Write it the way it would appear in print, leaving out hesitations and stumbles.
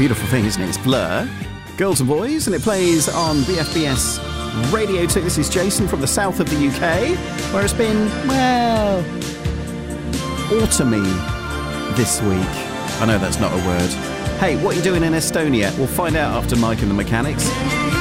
beautiful thing, isn't it? It's Blur, Girls and Boys, and it plays on BFBS Radio 2. This is Jason from the south of the UK, where it's been, well, autumny this week. I know that's not a word. Hey, what are you doing in Estonia? We'll find out after Mike and the Mechanics.